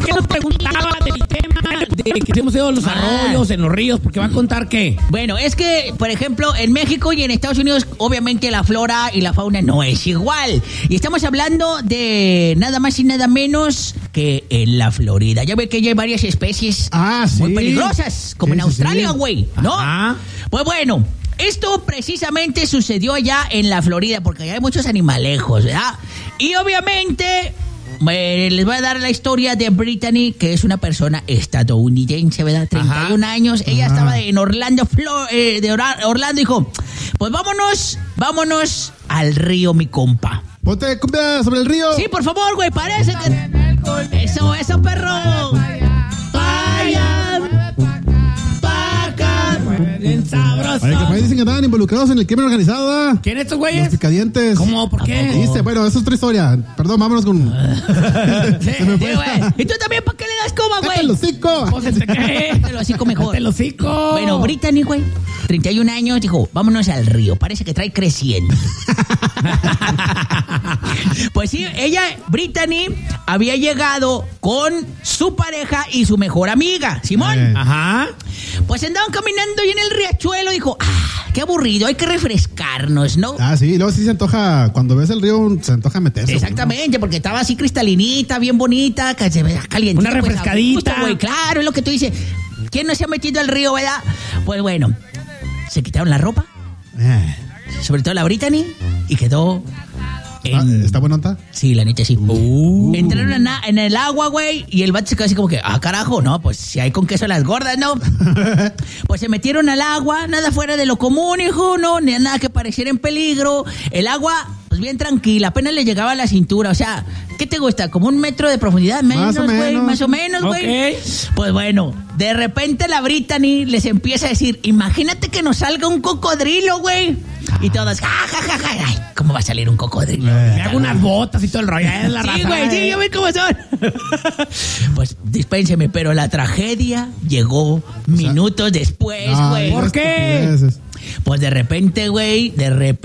¿Por qué nos preguntaba del tema de que hemos ido a los arroyos, en los ríos? Porque va a contar qué. Bueno, es que, por ejemplo, en México y en Estados Unidos, obviamente la flora y la fauna no es igual. Y estamos hablando de nada más y nada menos que en la Florida. Ya ve que ya hay varias especies muy peligrosas, como en Australia, güey, ¿no? Ajá. Pues bueno, esto precisamente sucedió allá en la Florida, porque allá hay muchos animalejos, ¿verdad? Y obviamente les voy a dar la historia de Brittany, que es una persona estadounidense, ¿verdad? 31 años. Ella estaba en Orlando, Orlando, dijo, pues vámonos al río, mi compa. Ponte cumbia sobre el río. Sí, por favor, güey, parece que... Eso, perro. Bien sabroso. Oye, que por ahí dicen que andaban involucrados en el crimen organizado. ¿Quién estos güeyes? Los picadientes. ¿Cómo? ¿Por qué? Dice, bueno, eso es otra historia. Perdón, vámonos con... Sí, güey. ¿Y tú también para qué le das coma, güey? ¡Cállate el hocico! Pues, ¿qué? Cállate el hocico mejor. ¡Cállate el hocico! Bueno, Brittany, güey, 31 años, dijo, vámonos al río. Parece que trae creciendo. Pues sí, Brittany, había llegado con su pareja y su mejor amiga, Simón. Ajá. Pues andaban caminando y en el riachuelo dijo, qué aburrido, hay que refrescarnos, ¿no? Sí, y luego sí se antoja, cuando ves el río, se antoja meterse. Exactamente, porque estaba así cristalinita, bien bonita, calientita. Una refrescadita. Pues, claro, es lo que tú dices. ¿Quién no se ha metido al río, verdad? Pues bueno, se quitaron la ropa, sobre todo la Brittany, y quedó... ¿Está buenota? Sí, la neta sí. Entraron en el agua, güey, y el vato se quedó así como que, carajo, no, pues si hay con queso las gordas, ¿no? Pues se metieron al agua, nada fuera de lo común, hijo, no, ni nada que pareciera en peligro. El agua, pues bien tranquila, apenas le llegaba a la cintura, o sea, ¿qué te gusta? ¿Como 1 metro de profundidad? Más o menos, güey. Okay. Pues bueno, de repente la Brittany les empieza a decir, imagínate que nos salga un cocodrilo, güey. Y todas, ay, ¿cómo va a salir un cocodrilo? Me hago unas botas y todo el rollo. Sí, güey, sí, yo ve cómo son. Pues dispénseme, pero la tragedia llegó minutos después, güey. ¿Por qué? Pues de repente, güey,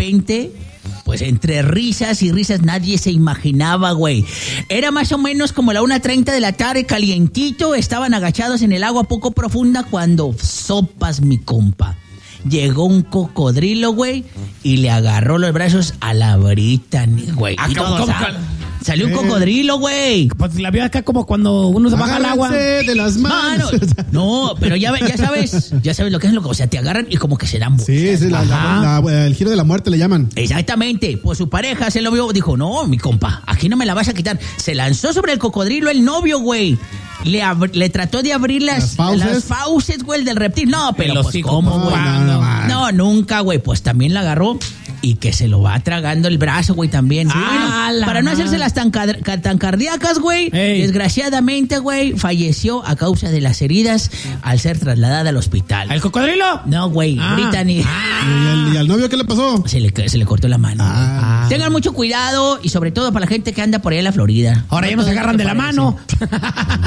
pues entre risas y risas nadie se imaginaba, güey. Era más o menos como la 1:30 de la tarde, calientito, estaban agachados en el agua poco profunda cuando sopas, mi compa. Llegó un cocodrilo, güey, y le agarró los brazos a la Brittany, güey. Salió un cocodrilo, güey. Pues la vio acá como cuando uno se baja al agua. De las manos. No, pero ya sabes lo que es o sea, te agarran y como que se dan vueltas. Sí, el giro de la muerte le llaman. Exactamente. Pues su pareja se lo vio, dijo, no, mi compa, aquí no me la vas a quitar. Se lanzó sobre el cocodrilo el novio, güey. Le trató de abrir las fauces, güey, del reptil. No, pero pues, ¿cómo, güey? No, nunca, güey. Pues también la agarró y que se lo va tragando el brazo, güey, también. Sí, para no hacérselas tan cardíacas, güey. Desgraciadamente, güey, falleció a causa de las heridas al ser trasladada al hospital. ¿Al cocodrilo? No, güey, Brittany. ¿Y al novio qué le pasó? Se le cortó la mano. Tengan mucho cuidado y sobre todo para la gente que anda por ahí en la Florida. Ahora ya no se agarran de la mano.